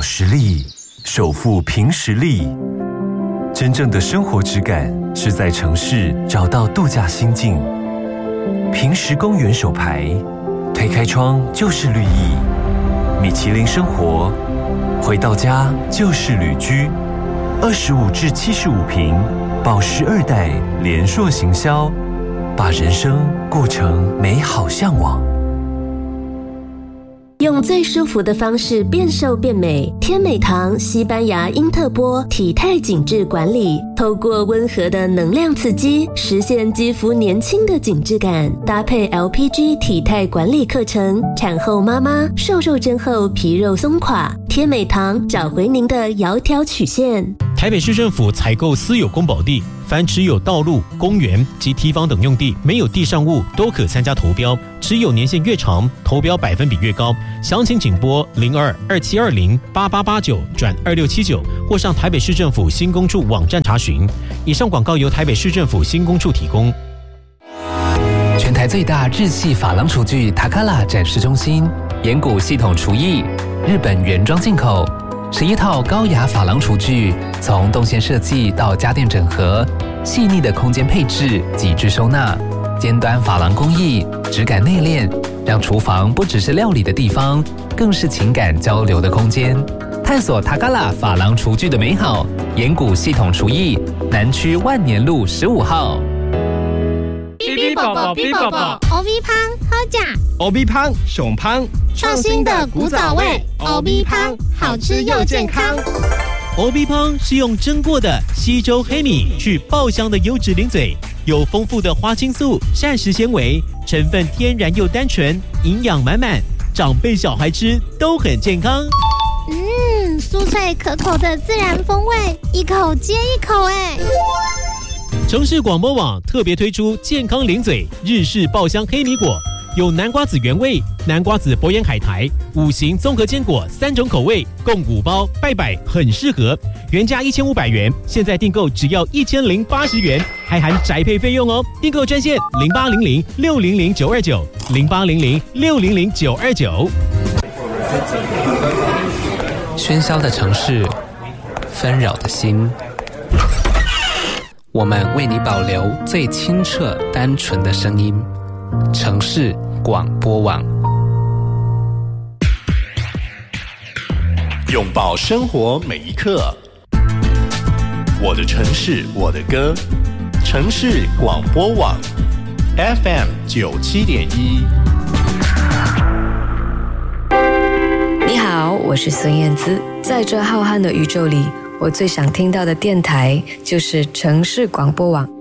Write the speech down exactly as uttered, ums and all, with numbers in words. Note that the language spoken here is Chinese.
保实力，守护凭实力。真正的生活质感是在城市找到度假心境。凭实公园手牌，推开窗就是绿意。米其林生活，回到家就是旅居。二十五至七十五平，保时二代联硕行销，把人生过成美好向往。 用最舒服的方式变瘦变美，天美堂西班牙因特波体态紧致管理，透过温和的能量刺激，实现肌肤年轻的紧致感。搭配 L P G 体态管理课程，产后妈妈瘦肉针后皮肉松垮，天美堂找回您的窈窕曲线。 台北市政府采购私有公保地，凡持有道路、公园及堤防等用地没有地上物都可参加投标，持有年限越长，投标百分比越高。详情请拨零二二七二零八八八九转二六七九，或上台北市政府新工处网站查询。以上广告由台北市政府新工处提供。 全台最大日系珐琅厨具塔卡拉展示中心，岩谷系统厨艺，日本原装进口。十一套高雅珐琅厨具，从动线设计到家电整合，细腻的空间配置，极致收纳，尖端珐琅工艺，质感内敛，让厨房不只是料理的地方，更是情感交流的空间。探索塔卡拉珐琅厨具的美好，岩谷系统厨艺，南区万年路十五号。 哔哔宝宝，哔宝宝 ，O V 胖好假 ，O V 胖熊胖， 创新的古早味 ，O V 胖好吃又健康。 O V 胖是用蒸过的西周黑米去爆香的优质零嘴，有丰富的花青素、膳食纤维，成分天然又单纯，营养满满，长辈小孩吃都很健康。 嗯，酥脆可口的自然风味，一口接一口哎。 城市广播网特别推出健康零嘴日式爆香黑米果，有南瓜子原味、南瓜子博眼海苔、五行综合坚果三种口味，共五包，拜拜很适合。原价一千五百元，现在订购只要一千零八十元，还含宅配费用哦。订购专线零八零零六零零九二九零八零零六零零九二九。 喧嚣的城市，纷扰的心。我们为你保留最清澈单纯的声音，城市广播网。 拥抱生活每一刻，我的城市我的歌，城市广播网 F M 九七点一。 你好，我是孙燕姿。在这浩瀚的宇宙里，我最想听到的电台就是城市广播网。